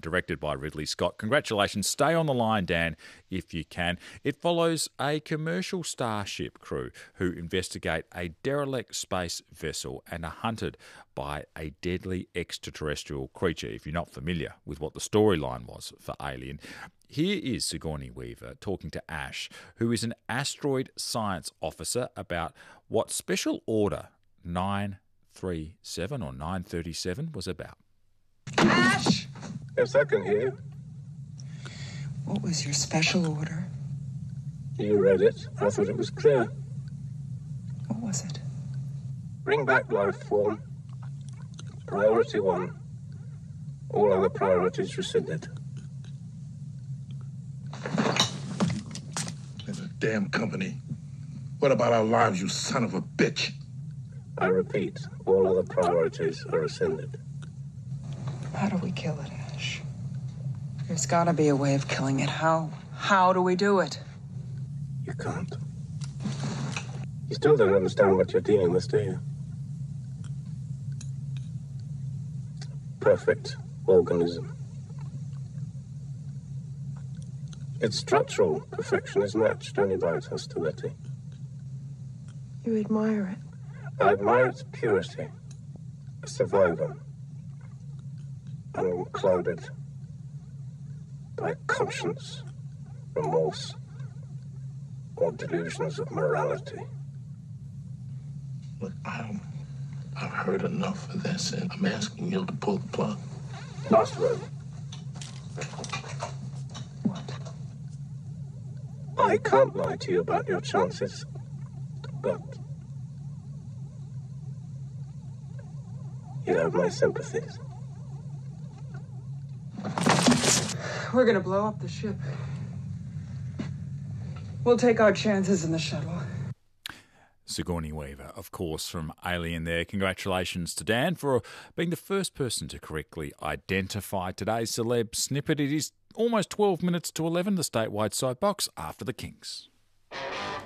directed by Ridley Scott. Congratulations. Stay on the line, Dan, if you can. It follows a commercial starship crew who investigate a derelict space vessel and are hunted by a deadly extraterrestrial creature, if you're not familiar with what the storyline was for Alien. Here is Sigourney Weaver talking to Ash, who is an asteroid science officer, about what Special Order 937 or 937 was about. Ash! Yes, I can hear you. What was your special order? You read it. I thought it was clear. What was it? Bring back life form. Priority 1. All other priorities rescinded. In a damn company. What about our lives, you son of a bitch? I repeat, all other priorities are rescinded. How do we kill it, Ash? There's gotta be a way of killing it. How? How do we do it? You can't. You still don't understand what you're dealing with, do you? Perfect organism. Its structural perfection is matched only by its hostility. You admire it. I admire its purity. A survivor. Unclouded by conscience, remorse, or delusions of morality. Look, I've heard enough of this, and I'm asking you to pull the plug. Last word. What? I can't lie to you about your chances, but you have my sympathies. We're gonna blow up the ship. We'll take our chances in the shuttle. Sigourney Weaver, of course, from Alien there. Congratulations to Dan for being the first person to correctly identify today's celeb snippet. It is almost 12 minutes to 11, the statewide soapbox after the Kings.